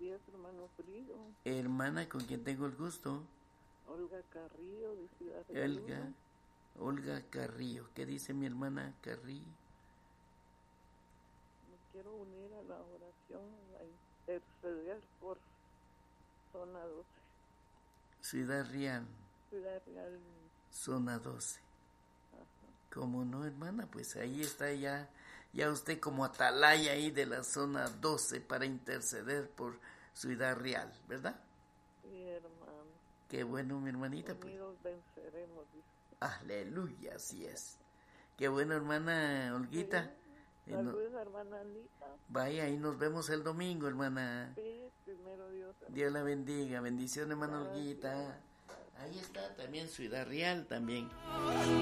días, hermano Frío. Hermana, ¿con quien tengo el gusto? Olga Carrillo, de Ciudad Real. Olga Carrillo. ¿Qué dice mi hermana Carrillo? Me quiero unir a la oración, a interceder por zona 12. Ciudad Real. Ciudad Real. Zona 12. Ajá. ¿Cómo no, hermana? Pues ahí está ya usted como atalaya ahí de la zona 12 para interceder por Ciudad Real, ¿verdad? Sí, hermano. Qué bueno, mi hermanita. Unidos Pues venceremos, dice. Aleluya, así es. Qué bueno, hermana Olguita. Sí. Saludos, hermana Anita. Vaya, ahí nos vemos el domingo, hermana. Sí, primero Dios. Hermano. Dios la bendiga. Bendición, hermana Gracias. Olguita. Ahí está también Ciudad Real también.